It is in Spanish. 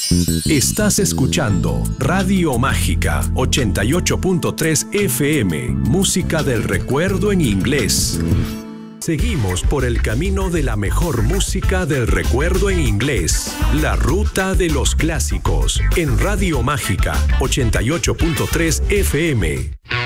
Estás escuchando Radio Mágica 88.3 FM, música del recuerdo en inglés. Seguimos por el camino de la mejor música del recuerdo en inglés. La ruta de los clásicos en Radio Mágica 88.3 FM.